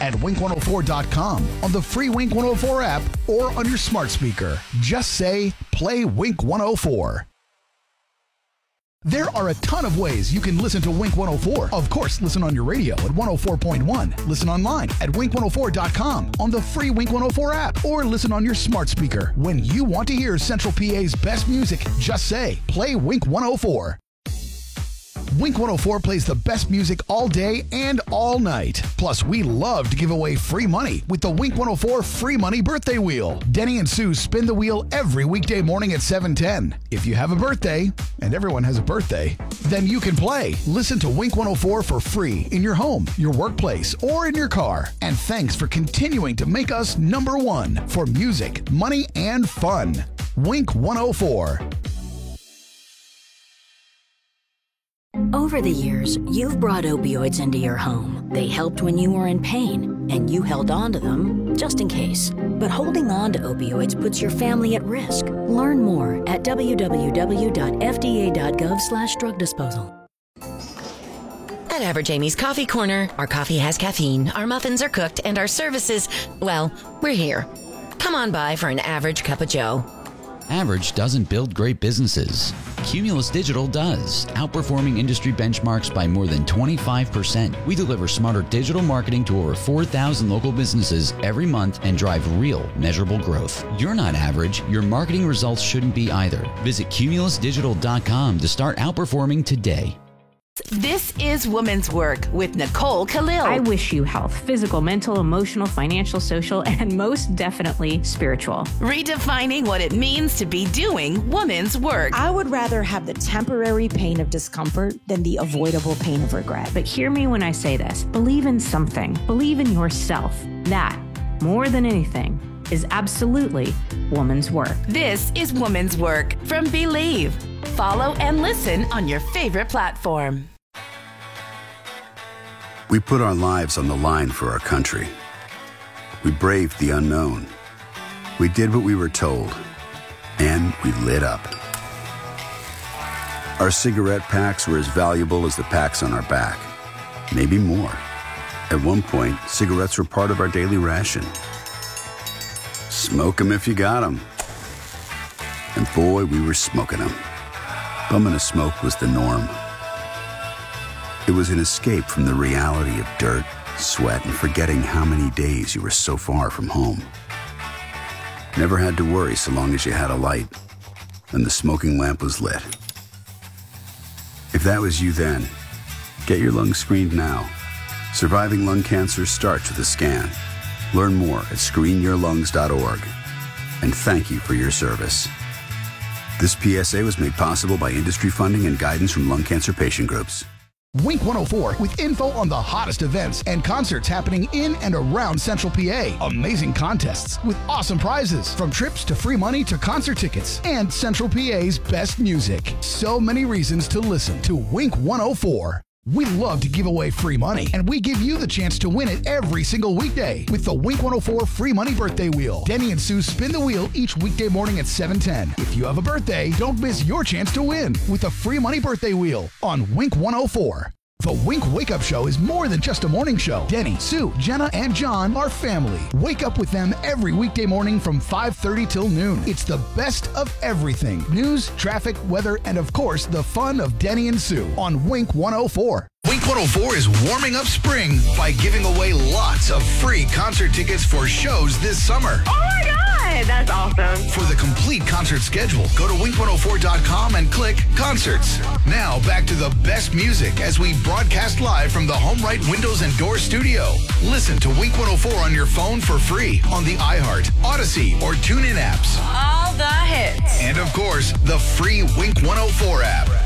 at wink104.com, on the free Wink 104 app, or on your smart speaker. Just say, play Wink 104. There are a ton of ways you can listen to Wink 104. Of course, listen on your radio at 104.1. Listen online at wink104.com, on the free Wink 104 app, or listen on your smart speaker. When you want to hear Central PA's best music, just say, play Wink 104. Wink 104 plays the best music all day and all night. Plus, we love to give away free money with the Wink 104 Free Money Birthday Wheel. Denny and Sue spin the wheel every weekday morning at 7:10. If you have a birthday, and everyone has a birthday, then you can play. Listen to Wink 104 for free in your home, your workplace, or in your car. And thanks for continuing to make us number one for music, money, and fun. Wink 104. Over the years, you've brought opioids into your home. They helped when you were in pain, and you held on to them just in case. But holding on to opioids puts your family at risk. Learn more at www.fda.gov/drug disposal. At Average Amy's Coffee Corner, our coffee has caffeine, our muffins are cooked, and our services, well, we're here. Come on by for an average cup of joe. Average doesn't build great businesses. Cumulus Digital does, outperforming industry benchmarks by more than 25%. We deliver smarter digital marketing to over 4,000 local businesses every month and drive real, measurable growth. You're not average. Your marketing results shouldn't be either. Visit cumulusdigital.com to start outperforming today. This is Woman's Work with Nicole Khalil. I wish you health, physical, mental, emotional, financial, social, and most definitely spiritual. Redefining what it means to be doing woman's work. I would rather have the temporary pain of discomfort than the avoidable pain of regret. But hear me when I say this. Believe in something. Believe in yourself. That, more than anything, is absolutely woman's work. This is Woman's Work from Believe. Follow and listen on your favorite platform. We put our lives on the line for our country. We braved the unknown. We did what we were told. And we lit up. Our cigarette packs were as valuable as the packs on our back. Maybe more. At one point, cigarettes were part of our daily ration. Smoke 'em if you got 'em. And boy, we were smoking 'em. Bumming a smoke was the norm. It was an escape from the reality of dirt, sweat, and forgetting how many days you were so far from home. Never had to worry so long as you had a light, and the smoking lamp was lit. If that was you then, get your lungs screened now. Surviving lung cancer starts with a scan. Learn more at screenyourlungs.org. And thank you for your service. This PSA was made possible by industry funding and guidance from lung cancer patient groups. Wink 104 with info on the hottest events and concerts happening in and around Central PA. Amazing contests with awesome prizes, from trips to free money to concert tickets, and Central PA's best music. So many reasons to listen to Wink 104. We love to give away free money, and we give you the chance to win it every single weekday with the Wink 104 Free Money Birthday Wheel. Denny and Sue spin the wheel each weekday morning at 7:10. If you have a birthday, don't miss your chance to win with the Free Money Birthday Wheel on Wink 104. The Wink Wake Up Show is more than just a morning show. Denny, Sue, Jenna, and John are family. Wake up with them every weekday morning from 5:30 till noon. It's the best of everything. News, traffic, weather, and of course, the fun of Denny and Sue on Wink 104. Wink 104 is warming up spring by giving away lots of free concert tickets for shows this summer. Oh my God! That's awesome. For the complete concert schedule, go to wink104.com and click Concerts. Now, back to the best music as we broadcast live from the HomeRight Windows and Door Studio. Listen to Wink 104 on your phone for free on the iHeart, Odyssey, or TuneIn apps. All the hits. And of course, the free Wink 104 app.